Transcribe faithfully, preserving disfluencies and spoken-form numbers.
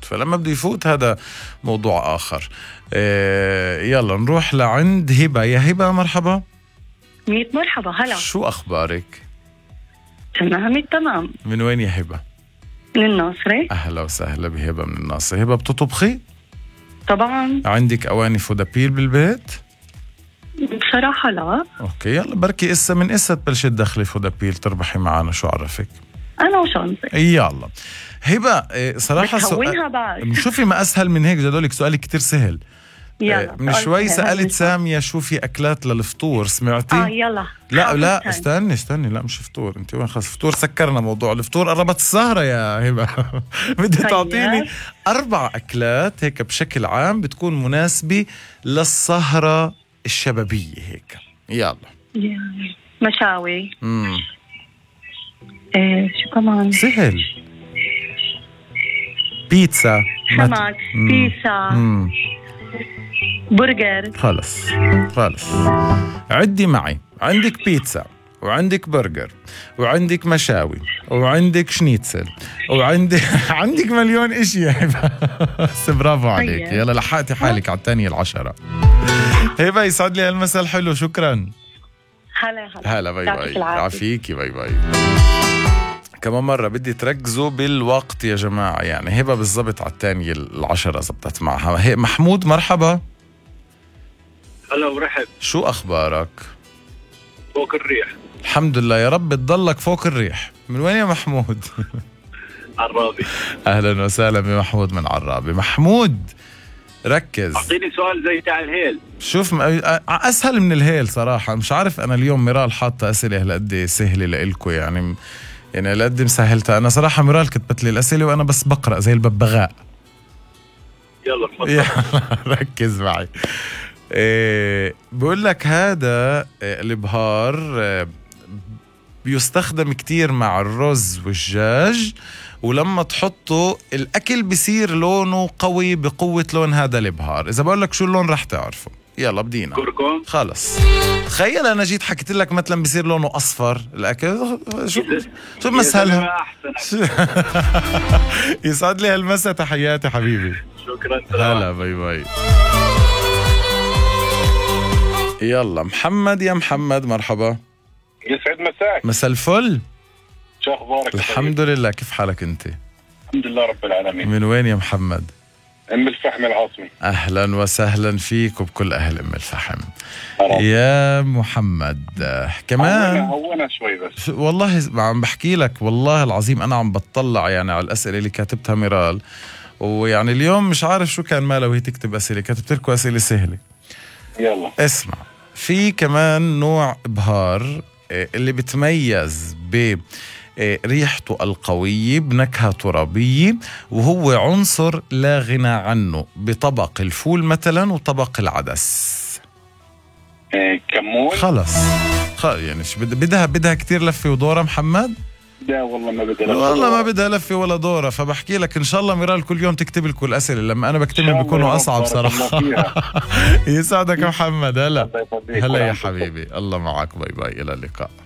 يفوت، فلما بده يفوت هذا موضوع آخر. اه يلا نروح لعند هبة. يا هبة مرحبا. مية مرحبا. هلا، شو أخبارك؟ تمام التمام. من وين يا هبة؟ من الناصرة. أهلا وسهلا بهبة من الناصرة. هبة بتطبخي؟ طبعا. عندك أواني فودابيل بالبيت؟ بصراحة لا. أوكي يلا بركي إسا من إسا تبلشي تدخلي فودابيل تربحي معنا، شو عرفك؟ أنا وشانتي. يلا هبة صراحة بتهونها بعد. شوفي ما أسهل من هيك، جدولك سؤالي كتير سهل. يلا من شوي سألت هل سامية شو في أكلات للفطور، سمعتي؟ آه يلا. لا لا استني استني لا مش فطور، انت وين خلص فطور، سكرنا موضوع الفطور، قربت السهرة يا هبة. بدي تعطيني أربع أكلات هيك بشكل عام بتكون مناسبة للسهرة الشبابية هيك. يلا. مشاوي. امم ايه شو كمان؟ سهل. بيتزا. سمك. بيتزا. مم. برجر. خلص خلص عدي معي. عندك بيتزا وعندك برجر وعندك مشاوي وعندك شنيتسل وعندك عندك مليون اشي يا هبة. بس برافو عليك. يلا لحقتي حالك على الثانية العشرة. هبة يسعد لي هالمساء الحلو. شكرا. هلا هلا. هلا باي باي. عافيكي باي باي. كمان مرة بدي تركزوا بالوقت يا جماعة، يعني هبة بالضبط على الثانية العشرة زبطت معها. محمود مرحبا. هلا ورحب. شو أخبارك؟ فوق الريح الحمد لله يا رب تضلك فوق الريح. من وين يا محمود؟ عرابي. أهلا وسهلا بمحمود من عرابي. محمود ركز. أعطيني سؤال زي تاع الهيل. شوف أسهل من الهيل صراحة. مش عارف أنا اليوم ميرال حاطة أسئلة هالقد سهلة لإلكو، يعني يعني هالقد مسهلتها. أنا صراحة ميرال كتبت لي الأسئلة وأنا بس بقرأ زي الببغاء. يلا تفضل. ركز معي. إيه بقول لك هذا البهار بيستخدم كتير مع الرز والدجاج، ولما تحطه الأكل بيصير لونه قوي بقوة لون هذا البهار. إذا بقول لك شو اللون رح تعرفه. يلا بدينا. كركم. خلص. تخيل أنا جيت حكيت لك مثلا بيصير لونه أصفر الأكل. شو شو مسهلها. يسعد لي هالمسا. تحياتي حبيبي. شكرا. هلا باي باي. يلا محمد. يا محمد مرحبا. يسعد مساك. مساء الفل. شو اخبارك؟ الحمد لله. كيف حالك انت؟ الحمد لله رب العالمين. من وين يا محمد؟ ام الفحم العاصمي. اهلا وسهلا فيك وبكل اهل ام الفحم. يا محمد كمان هونا شوي بس والله عم بحكي لك، والله العظيم انا عم بتطلع يعني على الاسئله اللي كاتبتها ميرال، ويعني اليوم مش عارف شو كان مالها وهي تكتب اسئله، كاتبت لكم اسئله سهله. يلا اسمع، في كمان نوع بهار اللي بتميز ب ريحته القوية بنكهة ترابية، وهو عنصر لا غنى عنه بطبق الفول مثلا وطبق العدس. إيه كمون. خلص خلص يعني بدها بدها كتير لفة ودورة محمد؟ لا والله ما بدها لفة والله ما بدها لفة ولا دورة. فبحكي لك إن شاء الله ميرال كل يوم تكتب لكم الأسئلة، لما أنا بكتبهم بيكونوا أصعب صراحة. يسعدك محمد. هلا هلا يا حبيبي، الله معك. باي باي، إلى اللقاء.